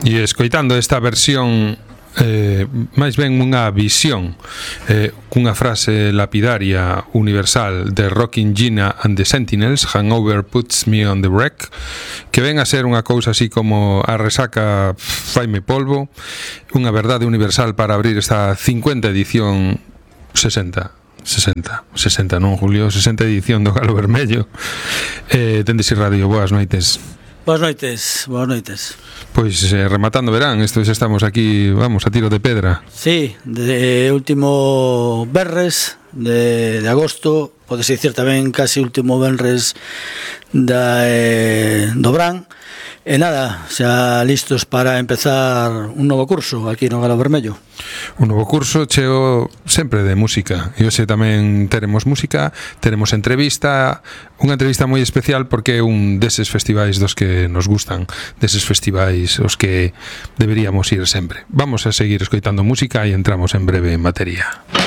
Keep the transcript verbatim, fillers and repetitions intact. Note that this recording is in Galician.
E escoitando esta versión, eh, máis ben unha visión, eh, cunha frase lapidaria universal de Rockin' Gina and the Sentinels, Hangover puts me on the wreck, que ven a ser unha cousa así como a resaca faime polvo, unha verdade universal para abrir esta cincuenta edición sesenta sesenta, sesenta non, Julio, sesenta edición do Galo Vermello. eh, Tendes Radio, boas noites. Boas noites, boas noites. Pois eh, rematando verán, isto xa estamos aquí, vamos, a tiro de pedra. Sí, de último venres de, de agosto, podese dicir tamén casi último venres da, eh, do Brán. E nada, xa listos para empezar un novo curso aquí no Galo Vermello. Un novo curso cheo sempre de música. E hoxe tamén teremos música, teremos entrevista, unha entrevista moi especial porque é un deses festivais dos que nos gustan, deses festivais os que deberíamos ir sempre. Vamos a seguir escoitando música e entramos en breve en materia.